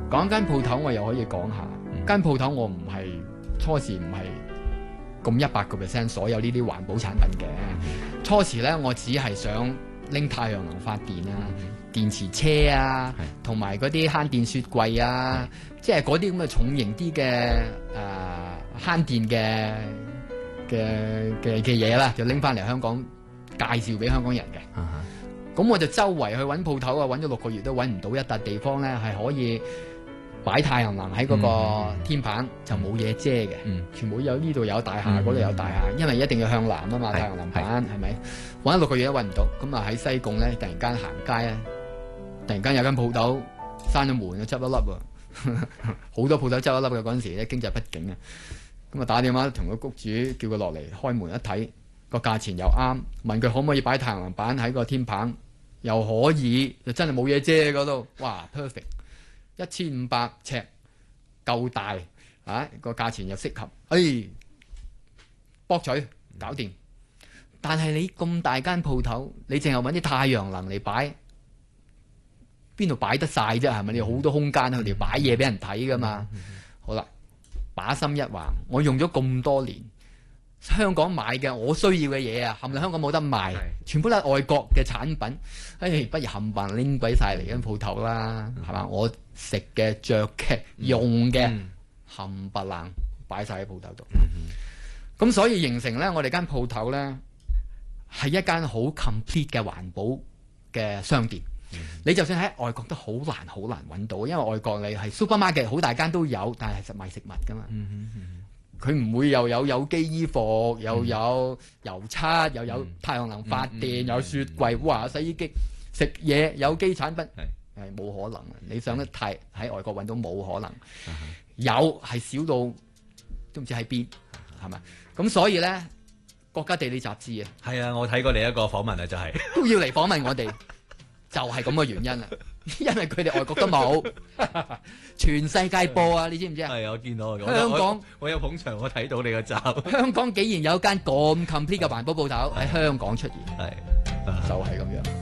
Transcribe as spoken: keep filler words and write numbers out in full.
講間鋪頭我又可以講下，嗯、間鋪頭我唔係初時唔係咁一百個 percent 所有呢啲環保產品嘅。嗯、初時咧我只係想拎太陽能發電啊、嗯、電池車啊，同埋嗰啲慳電雪櫃啊，即係嗰啲咁嘅重型啲嘅誒慳電嘅嘅嘅嘅嘢啦，就拎翻嚟香港介紹俾香港人嘅。咁、嗯、我就周圍去揾鋪頭啊，揾咗六個月都揾唔到一笪地方咧係可以擺太陽能喺嗰個天棚，嗯、就冇嘢遮嘅，嗯、全部有呢度有大廈，嗰度、嗯、有大廈，因為一定要向南啊嘛，太陽能板係咪？揾咗六個月都揾唔到，咁啊喺西貢咧，突然間行街咧，突然間有間鋪頭閂咗門啊，執一粒喎，好多鋪頭執一粒嘅嗰陣時咧，經濟不景啊，咁啊打電話同個谷主叫佢落嚟開門一睇，個價錢又啱，問佢可唔可以擺太陽能板喺個天棚，又可以，就真係冇嘢遮嗰度，哇 perfect！一千五百尺夠大啊，個價錢又適合，哎，駁嘴搞掂。但係你咁大間鋪頭，你淨係揾啲太陽能嚟擺，邊度擺得晒啫？係咪？你有好多空間佢哋擺嘢俾人睇噶嘛？嗯嗯、好啦，把心一橫，我用咗咁多年，香港買嘅我需要嘅嘢啊，冚唪唥香港冇得賣，是全部都係外國嘅產品。哎，不如冚唪唥拎鬼晒嚟間鋪頭啦，係嘛、嗯？我食嘅、着嘅、用嘅冚唪唥擺晒喺鋪頭度。咁、嗯、所以形成咧，我哋間鋪頭咧係一間好 complete 嘅環保嘅商店。嗯、你就算喺外國都好難好難揾到，因為外國你係 supermarket 好大間都有，但係實賣食物噶嘛。佢唔、嗯、會又有有機衣服，又有油漆，又有太陽能發電，嗯嗯、有雪櫃，哇！洗衣機、食嘢有機產品係冇可能。你想得太喺外國揾到冇可能，嗯、有係少到都唔知喺邊，係咪？咁所以咧，國家地理雜誌啊， 係啊，我睇過你一個訪問啊，就係、是、 都要嚟訪問我哋。就係咁嘅原因啦，因為佢哋外國都冇，全世界播啊！你知唔知啊？ 係我見到香港我， 我有捧場，我睇到你個集。 香港竟然有間咁 complete 嘅環保鋪頭喺香港出現，係就係咁樣。